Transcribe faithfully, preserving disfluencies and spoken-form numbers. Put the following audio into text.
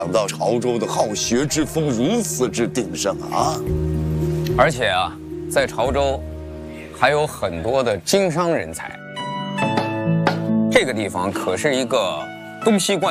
想到潮州的好学之风如此之鼎盛啊！ 而且啊，在潮州还有很多的经商人才。这个地方可是一个东西贯